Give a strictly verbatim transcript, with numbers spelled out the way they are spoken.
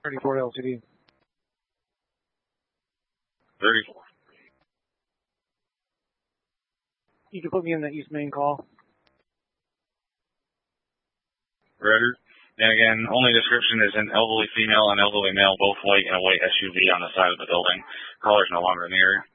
thirty-four L T D. thirty-four. You can put me in the East Main call. Roger. And again, only description is an elderly female and elderly male, both white, and a white S U V on the side of the building. Caller's no longer in the area.